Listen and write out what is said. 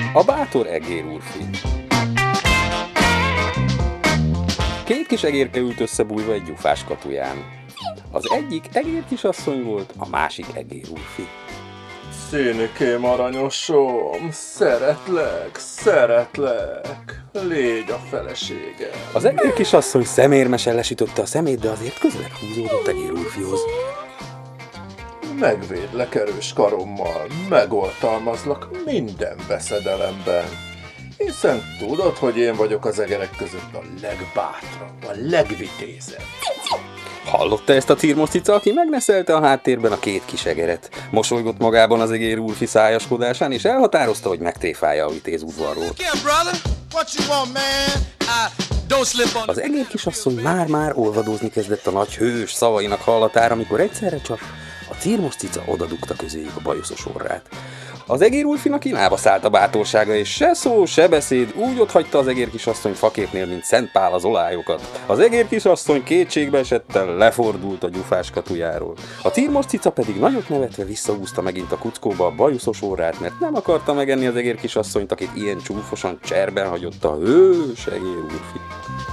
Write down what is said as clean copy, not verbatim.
A bátor egér úrfi. Két kis egérke ült összebújva egy gyufás katuján. Az egyik egér kisasszony volt, a másik egér úrfi. Színikém aranyosom, szeretlek, légy a feleségem. Az egér kisasszony szemérmesen lesütötte a szemét, de azért közelebb húzódott egér úrfihoz. Megvédlek erős karommal, megoltalmazlak minden veszedelemben. Hiszen tudod, hogy én vagyok az egerek között a legbátrabb, a legvitézebb. Hallotta ezt a cirmoszcica, aki megneszelte a háttérben a két kis egeret. Mosolygott magában az egér úrfi szájaskodásán, és elhatározta, hogy megtéfálja a vitéz udvarról. Az egér kisasszony már-már olvadózni kezdett a nagy hős szavainak hallatára, amikor egyszerre csak a cirmoszcica odadugta közéjük a bajuszos orrát. Az egér úrfinak inába szállt a bátorsága, és se szó, se beszéd, úgy otthagyta az egér kisasszony faképnél, mint Szent Pál az olályokat. Az egér kisasszony kétségbe esettel lefordult a gyufás katujáról. A cirmoszcica pedig nagyot nevetve visszahúzta megint a kuckóba a bajuszos orrát, mert nem akarta megenni az egér kisasszonyt, akit ilyen csúfosan cserben hagyott a hős egér úrfi.